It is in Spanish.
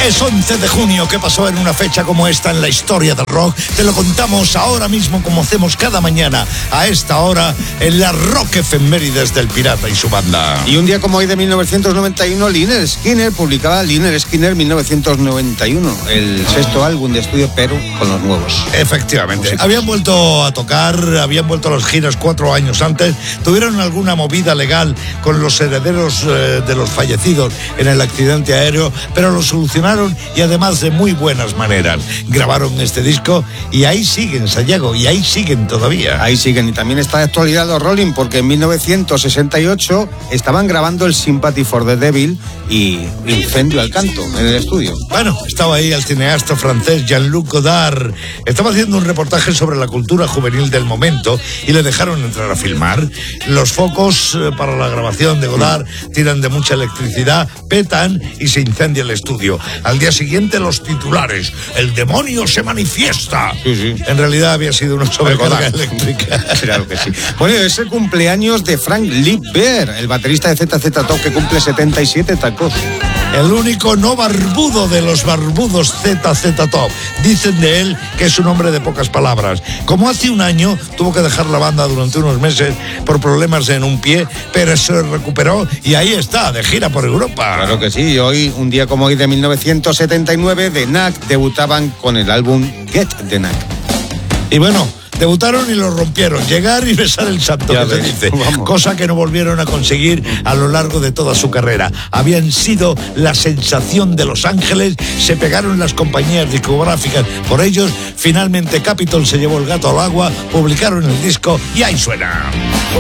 Es 11 de junio. ¿Qué pasó en una fecha como esta en la historia del rock? Te lo contamos ahora mismo, como hacemos cada mañana a esta hora en la Rock Efemérides del Pirata y su banda. Y un día como hoy de 1991, Lynyrd Skynyrd publicaba Lynyrd Skynyrd 1991, el sexto álbum de estudio, pero con los nuevos. Efectivamente. Habían vuelto a tocar, habían vuelto a los giras 4 años antes. Tuvieron alguna movida legal con los herederos de los fallecidos en el accidente aéreo, pero lo solucionaron y además de muy buenas maneras. Grabaron este disco y ahí siguen, Sayago, y ahí siguen todavía. Ahí siguen, y también está de actualidad los Rolling, porque en 1968 estaban grabando el Sympathy for the Devil y Incendio al canto en el estudio. Bueno, estaba ahí el cineasta francés Jean-Luc Godard. Estaba haciendo un reportaje sobre la cultura juvenil del momento y le dejaron entrar a filmar. Los focos para la grabación de Godard tiran de mucha electricidad, petan y se incendia el estudio. Al día siguiente los titulares: el demonio se manifiesta. Sí. En realidad había sido una sobrecarga eléctrica. Claro que sí. Bueno, es el cumpleaños de Frank Liebert, el baterista de ZZ Top, que cumple 77 tacos. El único no barbudo de los barbudos ZZ Top. Dicen de él que es un hombre de pocas palabras. Como hace un año tuvo que dejar la banda durante unos meses por problemas en un pie, pero se recuperó y ahí está, de gira por Europa. Claro que sí. Hoy, un día como hoy de 1979, The Knack debutaban con el álbum Get the Knack. Y bueno, debutaron y lo rompieron. Llegar y besar el santo, ya que ves, se dice. vamos. Cosa que no volvieron a conseguir a lo largo de toda su carrera. Habían sido la sensación de Los Ángeles, se pegaron las compañías discográficas por ellos. Finalmente Capitol se llevó el gato al agua, publicaron el disco y ahí suena.